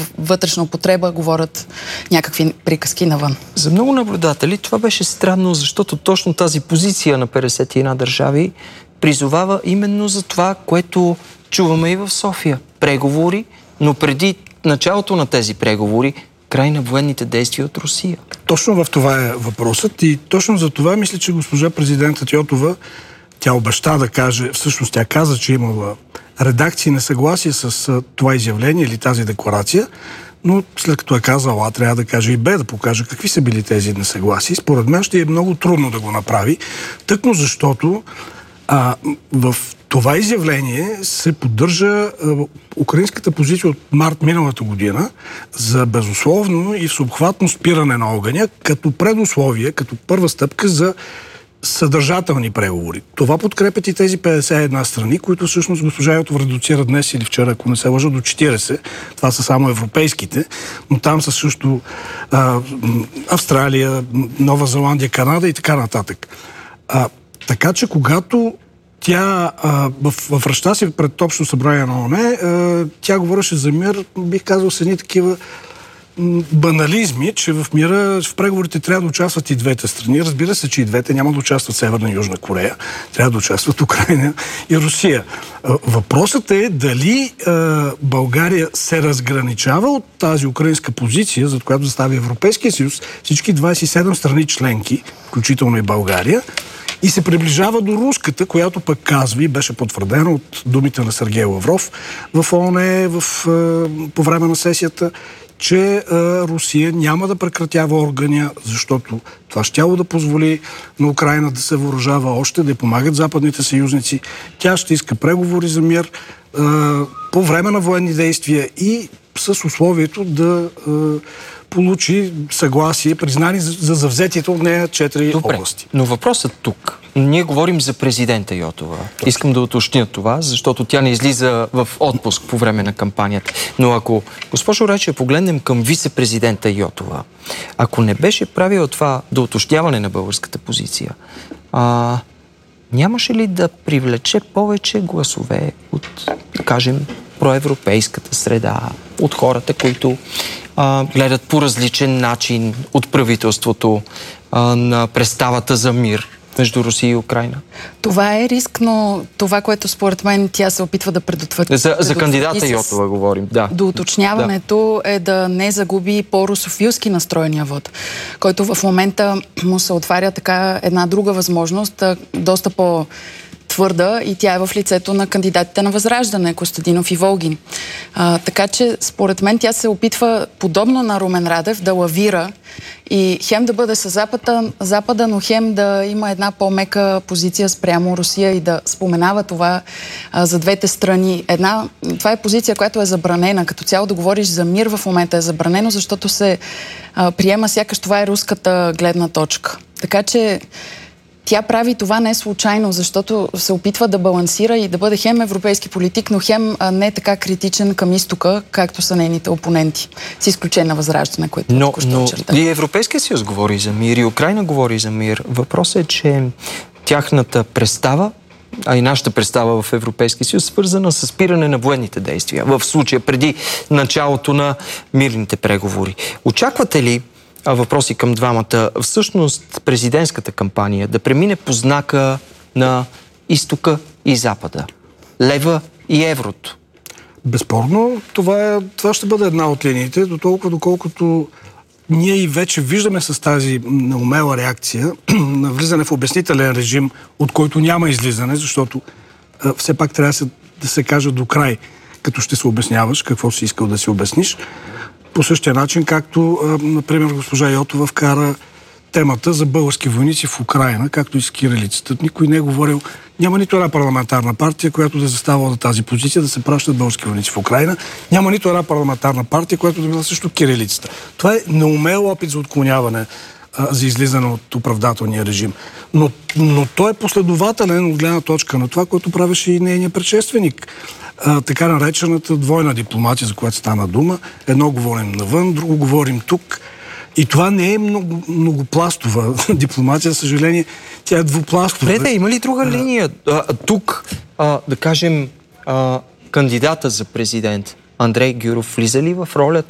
вътрешна употреба, говорят някакви приказки навън. За много наблюдатели това беше странно, защото точно тази позиция на 51 държави призовава именно за това, което чуваме и в София. Преговори, но преди началото на тези преговори, край на военните действия от Русия. Точно в това е въпросът и точно за това мисля, че госпожа президентът Йотова, тя обеща да каже, всъщност тя каза, че имала редакции несъгласие с това изявление или тази декларация, но след като е казала, трябва да каже и Б, да покаже какви са били тези несъгласия. Според мен ще е много трудно да го направи, тъкмо защото в това изявление се поддържа украинската позиция от март миналата година за безусловно и всеобхватно спиране на огъня като предусловие, като първа стъпка за съдържателни преговори. Това подкрепят и тези 51 страни, които всъщност госпожа Йотова редуцира днес или вчера, ако не се лъжа, до 40. Това са само европейските, но там са също Австралия, Нова Зеландия, Канада и така нататък. Така че когато тя в речта си пред Общо събрание на ООН, тя говореше за мир, бих казал, с едни такива банализми, че в мира, в преговорите трябва да участват и двете страни. Разбира се, че и двете няма да участват Северна и Южна Корея. Трябва да участват Украйна и Русия. Въпросът е дали България се разграничава от тази украинска позиция, за която застави Европейския съюз, всички 27 страни членки, включително и България, и се приближава до руската, която пък казва и беше потвърдена от думите на Сергей Лавров в ООН по време на сесията, че Русия няма да прекратява огъня, защото това щяло да позволи на Украйна да се въоръжава още, да й помагат западните съюзници. Тя ще иска преговори за мир по време на военни действия и с условието да получи съгласие, признание за завзетите от нея 4 области. Но въпросът тук. Ние говорим за президента Йотова. Точно. Искам да уточня това, защото тя не излиза в отпуск по време на кампанията. Но ако, госпожо Райчева, погледнем към вице-президента Йотова, ако не беше правила това до уточняване на българската позиция, нямаше ли да привлече повече гласове от, да кажем, проевропейската среда, от хората, които гледат по различен начин от правителството на представата за мир между Русия и Украйна? Това е риск, но това, което според мен тя се опитва да предотврати. За кандидата Йотова говорим, да. До уточняването е да не загуби по-русофилски настроения вод, който в момента му се отваря така една друга възможност, доста твърда, и тя е в лицето на кандидатите на Възраждане, Костадинов и Волгин. Така че, според мен, тя се опитва, подобно на Румен Радев, да лавира и хем да бъде с Запада, но хем да има една по-мека позиция спрямо Русия и да споменава това за двете страни. Това е позиция, която е забранена. Като цяло да говориш за мир в момента е забранено, защото се приема сякаш това е руската гледна точка. Така че тя прави това не случайно, защото се опитва да балансира и да бъде хем европейски политик, но хем не така критичен към изтока, както са нейните опоненти. С изключение на Възраждане, което току-що очерта. И Европейския съюз говори за мир, и Украйна говори за мир. Въпросът е, че тяхната представа, а и нашата представа в Европейския съюз, свързана с спиране на военните действия, в случая преди началото на мирните преговори. Очаквате ли, въпроси към двамата, всъщност президентската кампания да премине по знака на изтока и запада? Лева и еврото? Безспорно, това ще бъде една от линиите, доколкото ние и вече виждаме с тази неумела реакция на влизане в обяснителен режим, от който няма излизане, защото все пак трябва да се каже до край, като ще се обясняваш, какво си искал да си обясниш. По същия начин, както, например, госпожа Йотова вкара темата за български войници в Украйна, както и с кирилицата. Никой не е говорил, няма нито една парламентарна партия, която да застава на тази позиция, да се пращат български войници в Украйна. Няма нито една парламентарна партия, която да била също кирилицата. Това е неумел опит за отклоняване, за излизане от оправдателния режим. Но той е последователен от гледна точка на това, което правеше и нейният предшественик. Така наречената двойна дипломация, за която стана дума. Едно говорим навън, друго говорим тук. И това не е многопластова дипломация, за съжаление, тя е двупластова. Преда, има ли друга линия? Тук, да кажем, кандидата за президент Андрей Гюров влиза ли в ролята